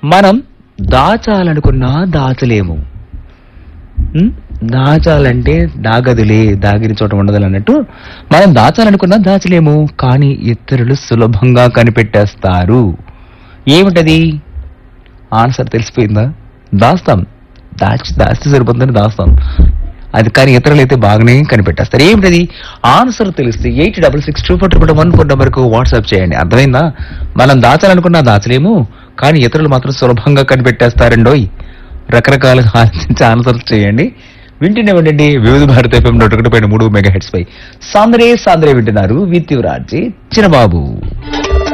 మనం దాచాలనుకున్నా దాచలేము. దాచాలంటే దాగదులే, దాగిన చోట ఉండదులే అన్నట్టు మనం దాచాలనుకున్నా దాచలేము, కానీ ఇతరులు సులభంగా కనిపెట్టేస్తారు. ఏమిటది? ఆన్సర్ తెలిసిపోయిందా? దాస్తాం, దాస్తే సరిపోతుందని దాస్తాం, అది కానీ ఇతరులు అయితే బాగానే కనిపెట్టేస్తారు. ఏమిటది? ఆన్సర్ తెలిస్తే 866241 నెంబర్కు వాట్సాప్ చేయండి. అర్థమైందా? మనం దాచాలనుకున్నా దాచలేము, కానీ ఇతరులు మాత్రం సులభంగా కనిపెట్టేస్తారండోయ్. రకరకాలుగా ఆలోచించి ఆన్సర్ చేయండి. వింటూనే ఉండండి వివిధ భారత FM 101.3 మెగాహెర్ట్జ్ పై. సాంద్రే వింటున్నారు విత్ యువరాజ్ చిన్నబాబు.